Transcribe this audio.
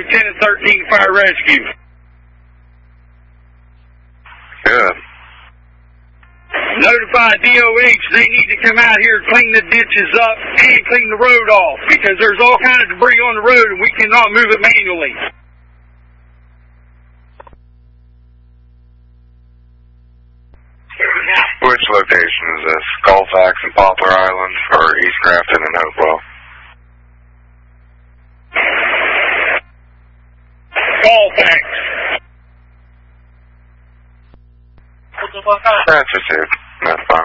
Lieutenant 13 Fire Rescue. Good. Notify DOH they need to come out here and clean the ditches up and clean the road off because there's all kind of debris on the road and we cannot move it manually. Which location is this? Colfax and Poplar Island, or East Grafton and Hopewell? Colfax. That's just it. That's fine.